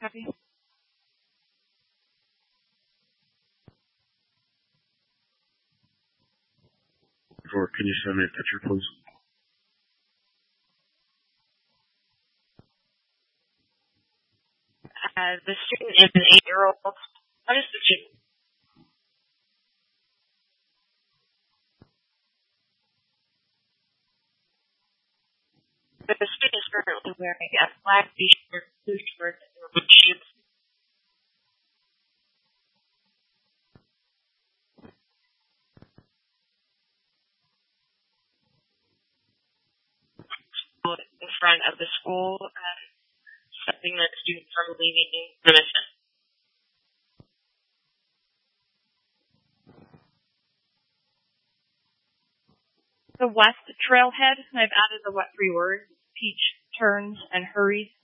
Copy. Or can you send me a picture, please? The student is an 8-year-old. What is the student? The student is currently wearing a black t-shirt, blue shorts, and blue shoes. In front of the school, stopping the student from leaving the mission. The west trailhead, I've added the what 3 words: peach, turns, and hurries.